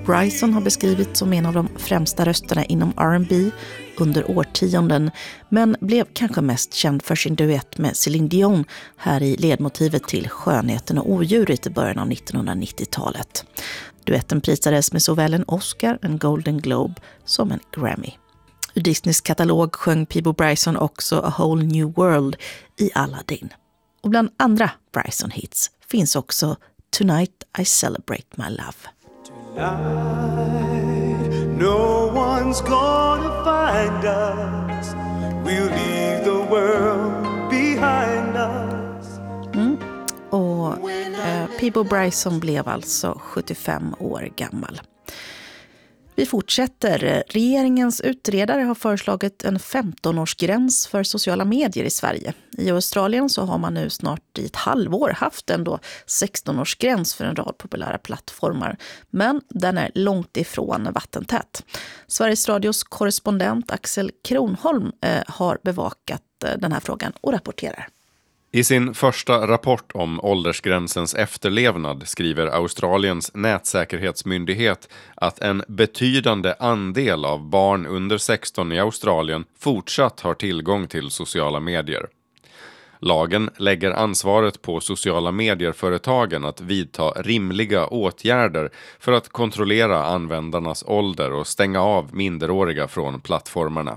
Bryson har beskrivits som en av de främsta rösterna inom R&B under årtionden, men blev kanske mest känd för sin duett med Céline Dion här i ledmotivet till Skönheten och odjuret i början av 1990-talet. Duetten prisades med såväl en Oscar, en Golden Globe som en Grammy. Ur Disneys katalog sjöng Peabo Bryson också A Whole New World i Aladdin. Och bland andra Bryson-hits finns också Tonight I Celebrate My Love. Tonight, no one's gonna find us. We'll leave the world behind us. Och Peabo Bryson blev alltså 75 år gammal. Vi fortsätter. Regeringens utredare har föreslagit en 15-årsgräns för sociala medier i Sverige. I Australien så har man nu snart i ett halvår haft en 16-årsgräns för en rad populära plattformar. Men den är långt ifrån vattentät. Sveriges Radios korrespondent Axel Kronholm har bevakat den här frågan och rapporterar. I sin första rapport om åldersgränsens efterlevnad skriver Australiens nätsäkerhetsmyndighet att en betydande andel av barn under 16 i Australien fortsatt har tillgång till sociala medier. Lagen lägger ansvaret på sociala medier-företagen att vidta rimliga åtgärder för att kontrollera användarnas ålder och stänga av minderåriga från plattformarna.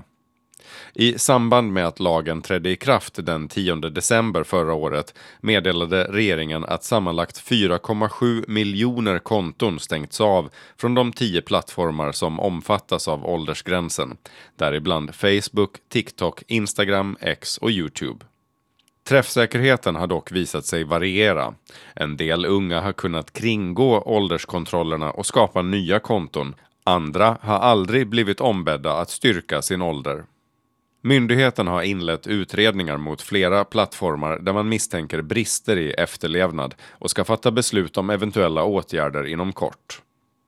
I samband med att lagen trädde i kraft den 10 december förra året meddelade regeringen att sammanlagt 4,7 miljoner konton stängts av från de 10 plattformar som omfattas av åldersgränsen, däribland Facebook, TikTok, Instagram, X och YouTube. Träffsäkerheten har dock visat sig variera. En del unga har kunnat kringgå ålderskontrollerna och skapa nya konton. Andra har aldrig blivit ombedda att styrka sin ålder. Myndigheten har inlett utredningar mot flera plattformar där man misstänker brister i efterlevnad och ska fatta beslut om eventuella åtgärder inom kort.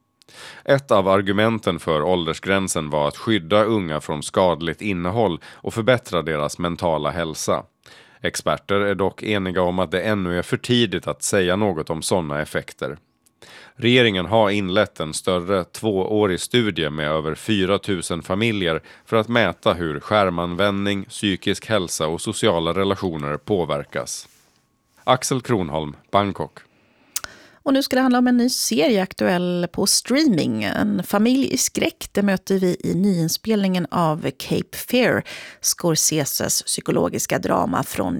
Ett av argumenten för åldersgränsen var att skydda unga från skadligt innehåll och förbättra deras mentala hälsa. Experter är dock eniga om att det ännu är för tidigt att säga något om sådana effekter. Regeringen har inlett en större 2-årig studie med över 4 000 familjer för att mäta hur skärmanvändning, psykisk hälsa och sociala relationer påverkas. Axel Kronholm, Bangkok. Och nu ska det handla om en ny serie aktuell på streaming. En familj i skräck, det möter vi i nyinspelningen av Cape Fear, Scorseses psykologiska drama från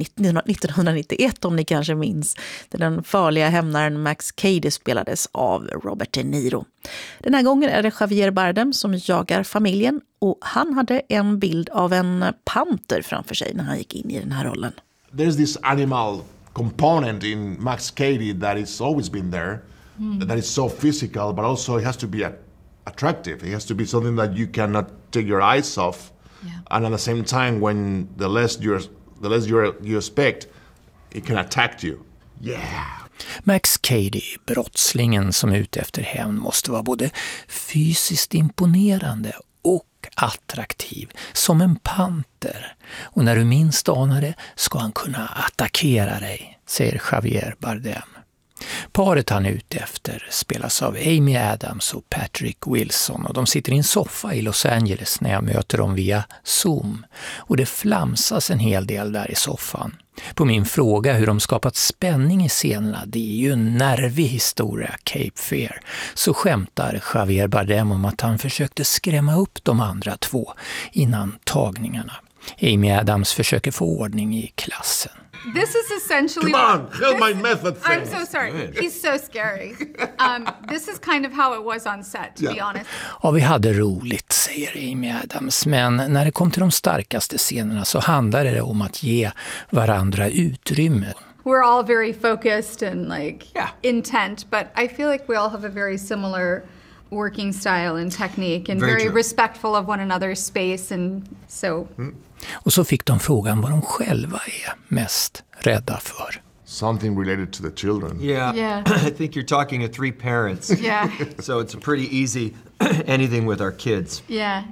1991 om ni kanske minns. Den farliga hämnaren Max Cady spelades av Robert De Niro. Den här gången är det Javier Bardem som jagar familjen och han hade en bild av en panter framför sig när han gick in i den här rollen. There's this animal component in Max Cady that is always been there, that is so physical, but also it has to be attractive. It has to be something that you cannot take your eyes off, and at the same time, when the less you expect, it can attack you. Yeah. Max Cady, brottslingen som är ute efter hämnd, måste vara både fysiskt imponerande och attraktiv som en panter. Och när du minst anar det ska han kunna attackera dig, säger Javier Bardem. Paret han är ute efter spelas av Amy Adams och Patrick Wilson och de sitter i en soffa i Los Angeles när jag möter dem via Zoom. Och det flamsas en hel del där i soffan. På min fråga hur de skapat spänning i scenerna, det är ju en nervig historia, Cape Fear, så skämtar Javier Bardem om att han försökte skrämma upp de andra två innan tagningarna. Amy Adams försöker få ordning i klassen. This is essentially... Come on, help my method thing. I'm so sorry. He's so scary. This is kind of how it was on set, to be honest. Ja, vi hade roligt, säger Amy Adams. Men när det kom till de starkaste scenerna så handlade det om att ge varandra utrymme. We're all very focused and intent, but I feel like we all have a very similar working style and technique and very respectful of one another's space and so... Och så fick de frågan vad de själva är mest rädda för. Something related to the children. Yeah. I think you're talking to 3 parents. Yeah. So it's pretty easy anything with our kids. Yeah.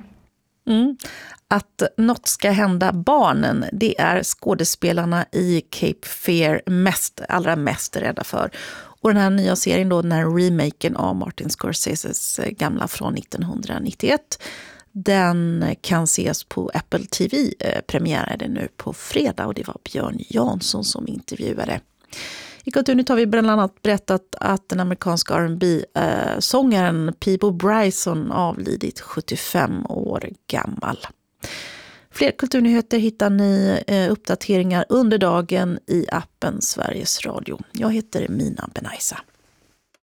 Att något ska hända barnen, det är skådespelarna i Cape Fear allra mest rädda för. Och den här nya serien då, den här remaken av Martin Scorseses gamla från 1991, den kan ses på Apple TV. Premiärade nu på fredag och det var Björn Jansson som intervjuade. I Kulturnytt har vi bland annat berättat att den amerikanska R&B-sångaren Peabo Bryson avlidit 75 år gammal. Fler kulturnyheter hittar ni uppdateringar under dagen i appen Sveriges Radio. Jag heter Mina Benaisa.